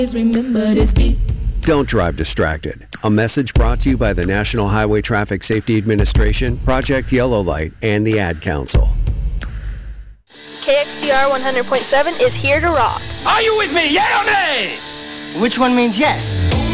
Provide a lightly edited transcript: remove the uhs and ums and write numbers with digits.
Remember this beat. Don't drive distracted. A message brought to you by the National Highway Traffic Safety Administration, Project Yellow Light, and the Ad Council. KXTR 100.7 is here to rock. Are you with me, yeah or nay? Which one means yes?